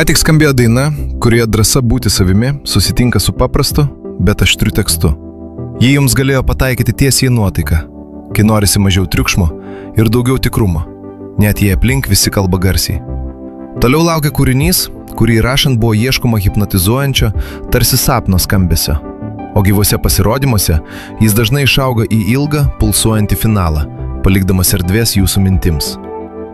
Ką tik skambėjo daina, kurioje drąsa būti savimi susitinka su paprastu, bet aštriu tekstu. Ji jums galėjo pataikyti tiesiai į nuotaiką, kai norisi mažiau triukšmo ir daugiau tikrumo, net jei aplink visi kalba garsiai. Toliau laukia kūrinys, kurį rašant buvo ieškoma hipnotizuojančio, tarsi sapno skambesio, o gyvuose pasirodymuose jis dažnai išauga į ilgą, pulsuojantį finalą, palikdamas erdvės jūsų mintims.